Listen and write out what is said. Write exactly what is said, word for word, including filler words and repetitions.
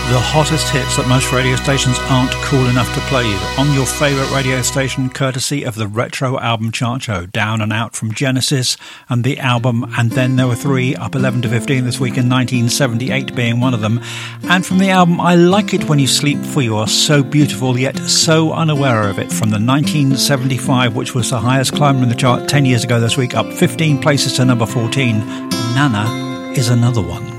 The hottest hits that most radio stations aren't cool enough to play on your favourite radio station, courtesy of the Retro Album Chart Show. Down and Out from Genesis and the album And Then There Were Three, up eleven to fifteen this week in nineteen seventy-eight being one of them. And from the album I Like It When You Sleep, For You Are So Beautiful Yet So Unaware of It, from the nineteen seventy-five, which was the highest climber in the chart ten years ago this week, up fifteen places to number fourteen. Nana is another one.